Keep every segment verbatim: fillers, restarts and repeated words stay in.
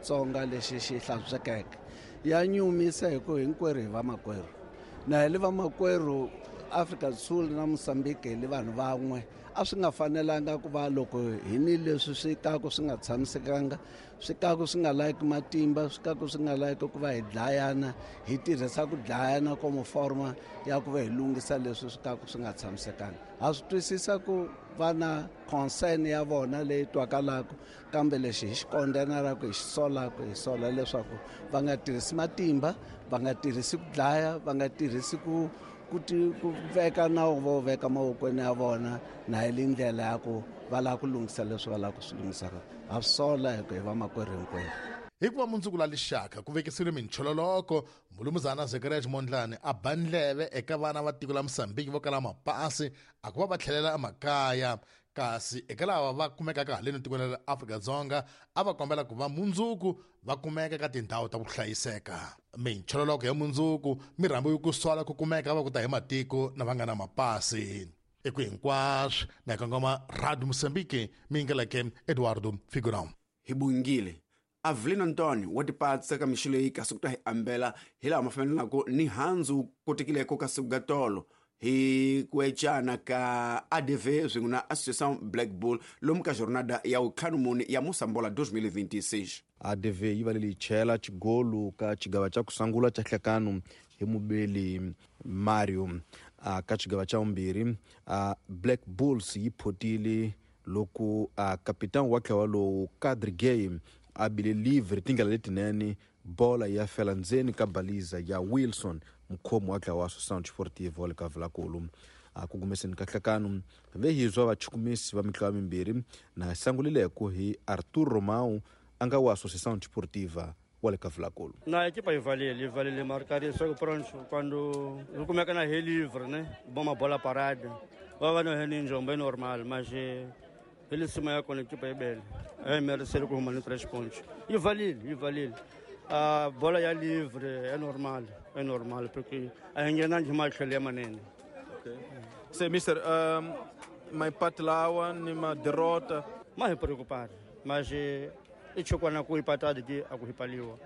Xitsonga lexi xi hlantswekeke ya nyumisa hi ku hinkwerhu hi vamakwerhu na hi le vamakwerhu Afrika Dzonga na Mozambique hi vanhu van'we a swi nga fanelanga ku va loko hi ni leswi swi kaku swi nga tshamisekanga swi kaku swi nga like matimba swi kaku swi nga like ku va hi dlayana hi tirhisa ku dlayana como forma ya ku va hi lunghisa leswi swi kaku swi nga tshamisekanga ha swi twisisa ku va na concern ya vona leyi twakalaka kambe lexi hi xikondenaraku hi xisolaku hi sola leswaku va nga tirhisi matimba va nga tirhisi ku dlaya va nga tirhisi ku ku veka nawu vo veka mavokweni ya vona na hi ndlela ya ku va lava ku lunghisa leswi va lava ku swi lunghisaka ha sola hi ku hi vamakwerhu hinkwerhu. Hikuva mundzuku la lixaka ku vekisiwile minchololoko mulumuzana Zacharias Mondlane a bandleve eka vana va tiko la Mozambique vo kala mapasi a ku va va tlhelela emakaya kasi eka lava va kumekaka haleni tiko la Afrika-Dzonga a va kombela ku va mundzuku va kumeka ka tindhawu ta ku hlayiseka. Minchololoko ya mundzuku mirhambu yo ku sola ku kumeka va ku ta hi matiko na va nga na mapasi. Eku hinkwaswo na kongoma Radio Mozambique mingeleke Eduardo Figurão. Hibungile Avelino Antônio wa tipatsa ka mixilo yi kasi ku ta hi ambela hi laha ma fanelanaku ni handzu kotekileko ka siku ga tolo hi kuecana ka A D V zwin'we na Associação Black Bull lomu ka jornada ya vutlhanu mune ya Mosambola twenty twenty-six. A D V yi valele chela chigolu ka chigava cha kusangula cha hlakanu hi mubeli Mario uh, ka chigava cha umbiri uh, Black Bulls yi photile loko uh, kapitan wa tlhava lo Kadri Game abile livre tingala letinene bola ya fela ndzeni ka baliza ya Wilson mkhomo wa tlhava wa Sound Sportive wa le ka Vlakulu akugumeseni ka hlakanu ve hizwa vachukumisi va mitlawa mimbirhi na sangulileko hi Arthur Romão anga wa Associação Desportiva wa le ka Vlakulu. Na equipa ivalile ivalile marcare só pronto quando kumeka na he livre né boma bola parada va no he njombe normal mas ele se maior com a equipa ibele é merecer com uma três pontos ivalile ivalile a bola é livre é normal é normal porque a engana de mais ele é manene. Okay. Sei mister um, my patlawa ni ma derrota mas é preocupado mas icho kwa na kuipata de akuhipaliwa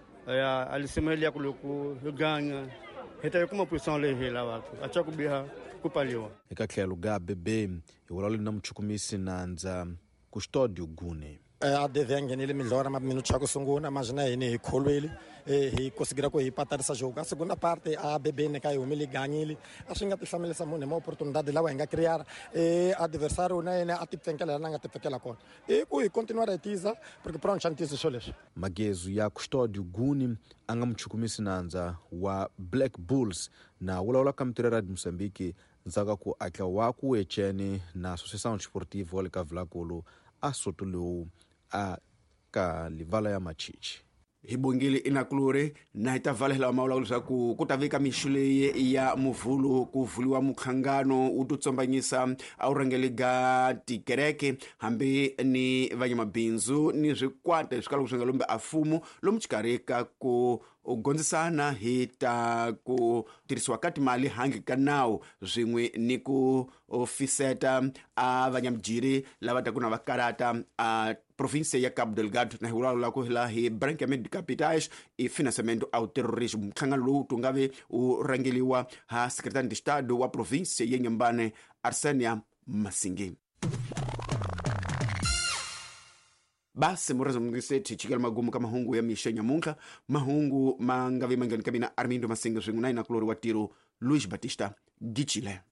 ya alisemelia kuloku ganha heta kuma posição lehela watu acha kubiha kupaliwa eka tlhelo ga bebe hi wala na mchukumisi nanza Custódio Gune. A D V ngenile milhora ma minuto ya ku sungula mas na hini hi kholweli hi conseguira ku hi patarisa jogo a segunda parte a B B ne ka hi humile ganhile a swi nga ti hlamelisa munhu ma opportunidade lawa hi nga crear e adversário na yena a ti pfenkela na nga ti pfekela kona e ku hi continuar a tiza porque pronto chantisi swo leswi magezu ya Custódio Gune anga mchukumisi nanza wa Black Bulls na wala ka mtirera Radio Mozambique ntsaka ku atla wa ku echene na Associação Desportiva wa le ka Vlakulu a sotolo a ka livala ya machichi. Hibungile inakulure na itavalehela maulaulusa ku kutavika mishule ya muvulu kuvuliwa mukhangano ututsombanyisa aurangeliga tikereke hambi ni vanyamabinzu ni zwikwata swikala kuswenga lombe afumu lomuchikareka ku ugondzisana hita ku tirisiwa kati mali hangi kanawo zwin'we ni ku ofiseta a vanyamjiri lava takuna vakarata a província ya Cabo Delgado na hiwala la ku hila hi branqueamento de capitais e financiamento ao terrorismo mkhangano lowu tungave urangeliwa ha secretário de estado wa província ya Nyambane Arsenia Masingi. Basi murazo mngiseti chikala magumu kama mahungu ya mishenya munka mahungu mangavi mangani kabina Armindo Masinga zwingu na ina kulori wa tiro Luis Batista Gichile.